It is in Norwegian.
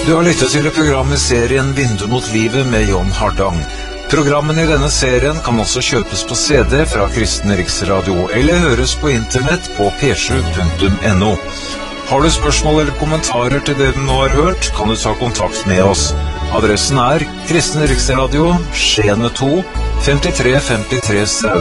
Du har lyttet til programmet i serien Vindu mot livet med John Hardang. Programmene i denne serien kan også kjøpes på CD fra Kristen Riksradio eller høres på internett på p7.no. Har du spørsmål eller kommentarer til det du nå har hørt, kan du ta kontakt med oss. Adressen er Kristen Riksradio, Skjene 2, 5353 Sau.